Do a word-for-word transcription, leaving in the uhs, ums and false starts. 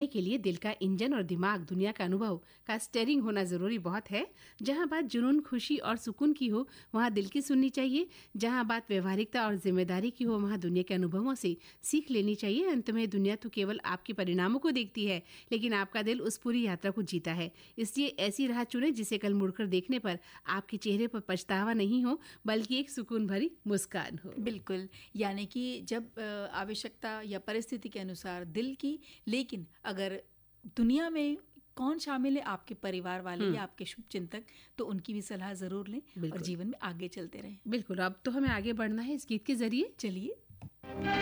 के लिए दिल का इंजन और दिमाग दुनिया का अनुभव का स्टीयरिंग होना जरूरी बहुत है। जहां बात जुनून, खुशी और सुकून की हो वहां दिल की सुननी चाहिए। जहां बात व्यवहारिकता और जिम्मेदारी की हो वहां दुनिया के अनुभवों से सीख लेनी चाहिए। अंत में दुनिया तो केवल आपके परिणामों को देखती है, लेकिन आपका दिल उस पूरी यात्रा को जीता है। इसलिए ऐसी राह चुने जिसे कल मुड़कर देखने पर आपके चेहरे पर पछतावा नहीं हो, बल्कि एक सुकून भरी मुस्कान हो। बिल्कुल, यानी कि जब आवश्यकता या परिस्थिति के अनुसार दिल की, लेकिन अगर दुनिया में कौन शामिल है, आपके परिवार वाले या आपके शुभचिंतक, तो उनकी भी सलाह जरूर लें और जीवन में आगे चलते रहें। बिल्कुल, अब तो हमें आगे बढ़ना है इस गीत के जरिए। चलिए।